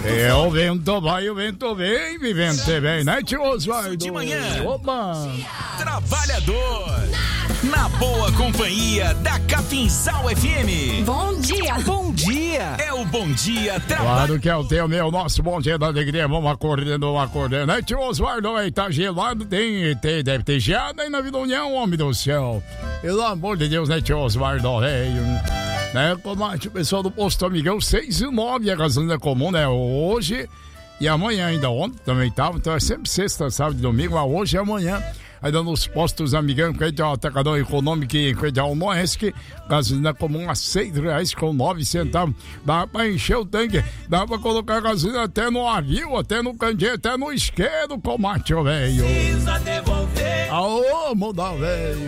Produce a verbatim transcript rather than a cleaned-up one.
É, o vento vai, o vento vem, vivente vem, né, tio Osvaldo? De manhã. Opa! Trabalhador. Na boa companhia da Capinzal F M. Bom dia. Bom dia. É o Bom Dia Trabalho. Claro que é o teu, meu, nosso Bom Dia da Alegria. Vamos acordando, vamos acordando. Né, tio Osvaldo? Aí tá gelado, tem, tem, deve ter geada aí na Vila União, homem do céu. Pelo amor de Deus, né, tio Osvaldo, velho? Né, o pessoal do Posto Amigão, seis e nove, a gasolina comum, né, hoje e amanhã ainda, ontem também tava, então é sempre sexta, sábado e domingo, mas hoje e amanhã, ainda nos Postos Amigão, que é o atacadão econômico, que é o Moesc, gasolina comum a seis reais com nove centavos, dá pra encher o tanque, dá pra colocar gasolina até no avião, até no candeeiro, até no isqueiro, comate, velho. Precisa devolver. Aô, muda, velho.